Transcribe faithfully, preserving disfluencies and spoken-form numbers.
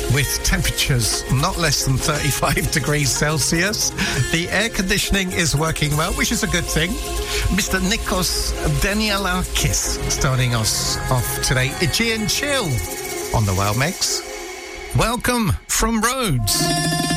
with temperatures not less than thirty-five degrees Celsius. The air conditioning is working well, which is a good thing. Mister Nikos Danielakis starting us off today. Aegean Chill on the Whale Mix. Welcome from Rhodes.